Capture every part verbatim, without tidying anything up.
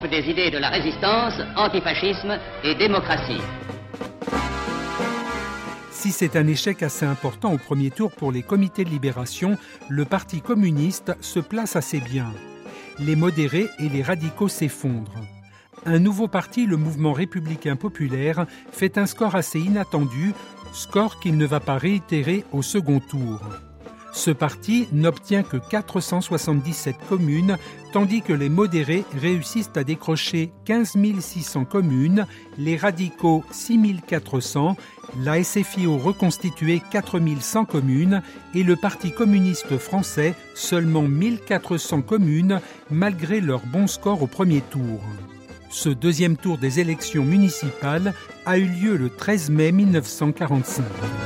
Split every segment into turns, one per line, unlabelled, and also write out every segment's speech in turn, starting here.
Des idées de la résistance, antifascisme et démocratie.
Si c'est un échec assez important au premier tour pour les comités de libération, le Parti communiste se place assez bien. Les modérés et les radicaux s'effondrent. Un nouveau parti, le Mouvement républicain populaire, fait un score assez inattendu, score qu'il ne va pas réitérer au second tour. Ce parti n'obtient que quatre cent soixante-dix-sept communes, tandis que les modérés réussissent à décrocher quinze mille six cents communes, les radicaux six mille quatre cents, la S F I O reconstituée quatre mille cent communes et le Parti communiste français seulement mille quatre cents communes, malgré leur bon score au premier tour. Ce deuxième tour des élections municipales a eu lieu le treize mai mille neuf cent quarante-cinq.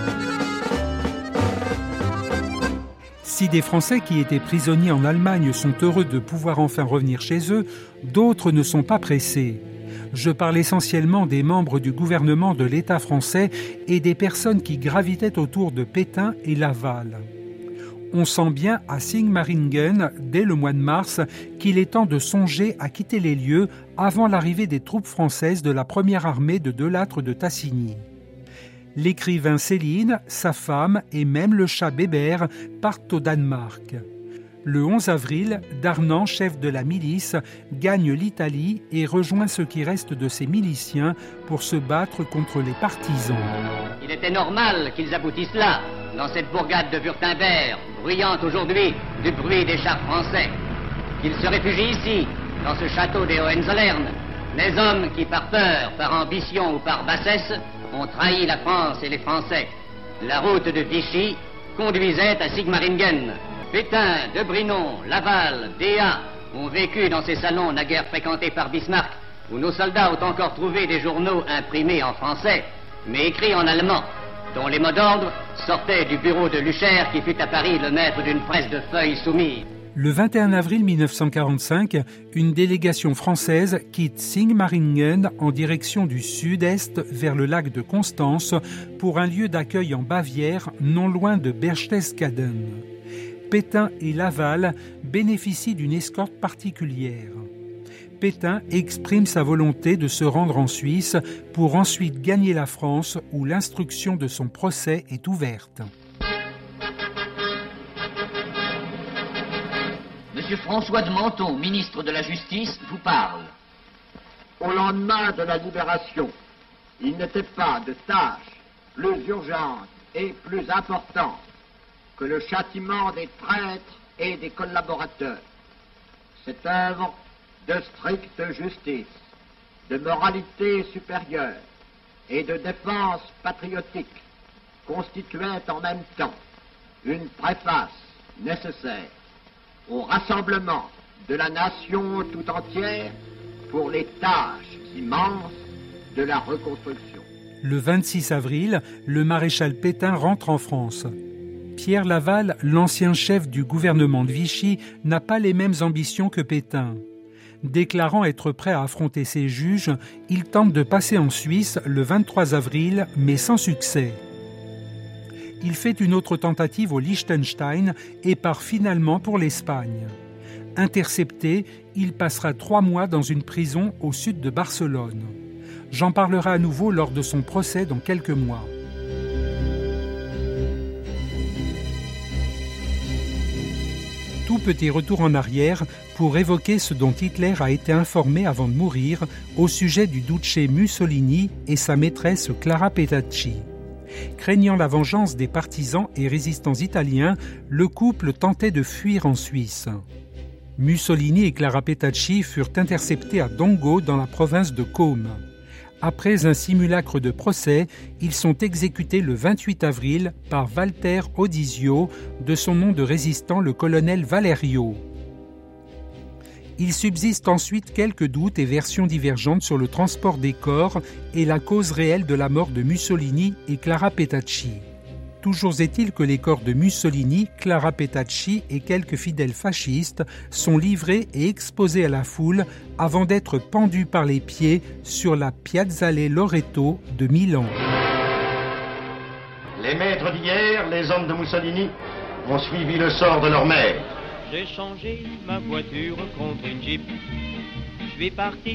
Si des Français qui étaient prisonniers en Allemagne sont heureux de pouvoir enfin revenir chez eux, d'autres ne sont pas pressés. Je parle essentiellement des membres du gouvernement de l'État français et des personnes qui gravitaient autour de Pétain et Laval. On sent bien à Sigmaringen, dès le mois de mars, qu'il est temps de songer à quitter les lieux avant l'arrivée des troupes françaises de la première armée de Delattre de Tassigny. L'écrivain Céline, sa femme et même le chat Bébert partent au Danemark. Le onze avril, Darnan, chef de la milice, gagne l'Italie et rejoint ce qui reste de ses miliciens pour se battre contre les partisans.
Il était normal qu'ils aboutissent là, dans cette bourgade de Württemberg, bruyante aujourd'hui du bruit des chars français. Qu'ils se réfugient ici, dans ce château des Hohenzollern, les hommes qui, par peur, par ambition ou par bassesse, ont trahi la France et les Français. La route de Vichy conduisait à Sigmaringen. Pétain, De Brinon, Laval, Déa ont vécu dans ces salons naguère fréquentés par Bismarck, où nos soldats ont encore trouvé des journaux imprimés en français, mais écrits en allemand, dont les mots d'ordre sortaient du bureau de Lucher, qui fut à Paris le maître d'une presse de feuilles soumises.
Le vingt et un avril mille neuf cent quarante-cinq, une délégation française quitte Sigmaringen en direction du sud-est vers le lac de Constance pour un lieu d'accueil en Bavière, non loin de Berchtesgaden. Pétain et Laval bénéficient d'une escorte particulière. Pétain exprime sa volonté de se rendre en Suisse pour ensuite gagner la France où l'instruction de son procès est ouverte.
Monsieur François de Menthon, ministre de la Justice, vous parle.
Au lendemain de la libération, il n'était pas de tâche plus urgente et plus importante que le châtiment des traîtres et des collaborateurs. Cette œuvre de stricte justice, de moralité supérieure et de défense patriotique constituait en même temps une préface nécessaire au rassemblement de la nation tout entière pour les tâches immenses de la reconstruction.
Le vingt-six avril, le maréchal Pétain rentre en France. Pierre Laval, l'ancien chef du gouvernement de Vichy, n'a pas les mêmes ambitions que Pétain. Déclarant être prêt à affronter ses juges, il tente de passer en Suisse le vingt-trois avril, mais sans succès. Il fait une autre tentative au Liechtenstein et part finalement pour l'Espagne. Intercepté, il passera trois mois dans une prison au sud de Barcelone. J'en parlerai à nouveau lors de son procès dans quelques mois. Tout petit retour en arrière pour évoquer ce dont Hitler a été informé avant de mourir au sujet du duce Mussolini et sa maîtresse Clara Petacci. Craignant la vengeance des partisans et résistants italiens, le couple tentait de fuir en Suisse. Mussolini et Clara Petacci furent interceptés à Dongo dans la province de Côme. Après un simulacre de procès, ils sont exécutés le vingt-huit avril par Walter Odisio, de son nom de résistant le colonel Valerio. Il subsiste ensuite quelques doutes et versions divergentes sur le transport des corps et la cause réelle de la mort de Mussolini et Clara Petacci. Toujours est-il que les corps de Mussolini, Clara Petacci et quelques fidèles fascistes sont livrés et exposés à la foule avant d'être pendus par les pieds sur la Piazzale Loreto de Milan.
Les maîtres d'hier, les hommes de Mussolini, ont suivi le sort de leur mère.
J'ai changé ma voiture contre une Jeep. suis parti